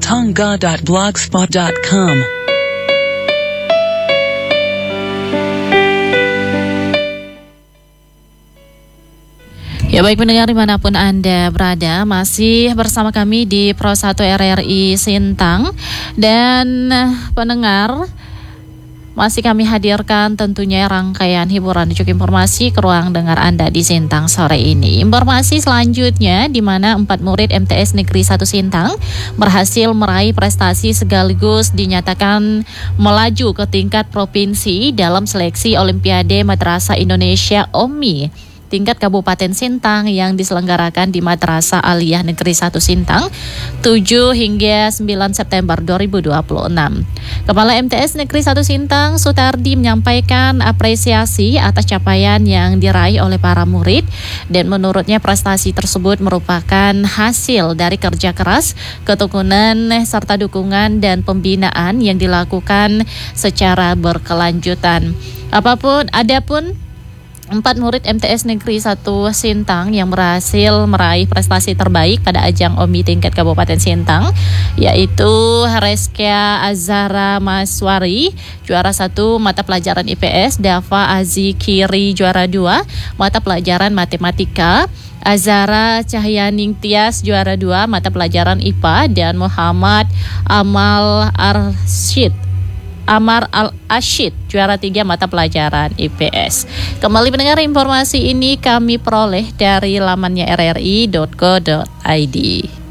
tongga.blogspot.com. Ya baik pendengar dimanapun Anda berada, masih bersama kami di Pro 1 RRI Sintang. Dan pendengar, masih kami hadirkan tentunya rangkaian hiburan cukup informasi ke ruang dengar Anda di Sintang sore ini. Informasi selanjutnya di mana 4 murid MTS Negeri 1 Sintang berhasil meraih prestasi sekaligus dinyatakan melaju ke tingkat provinsi dalam seleksi Olimpiade Madrasah Indonesia OMI tingkat Kabupaten Sintang yang diselenggarakan di Madrasah Aliyah Negeri 1 Sintang 7 hingga 9 September 2026. Kepala MTS Negeri 1 Sintang, Sutardi, menyampaikan apresiasi atas capaian yang diraih oleh para murid dan menurutnya prestasi tersebut merupakan hasil dari kerja keras, ketekunan, serta dukungan dan pembinaan yang dilakukan secara berkelanjutan. Adapun 4 murid MTS Negeri 1 Sintang yang berhasil meraih prestasi terbaik pada ajang OMI tingkat Kabupaten Sintang, yaitu Reskia Azhara Maswari, juara 1 mata pelajaran IPS, Dava Azikiri, juara 2 mata pelajaran Matematika, Azhara Cahyaning Tias, juara 2 mata pelajaran IPA, dan Muhammad Amar Al-Ashid, juara 3 mata pelajaran IPS. Kembali mendengar informasi ini kami peroleh dari lamannya rri.co.id.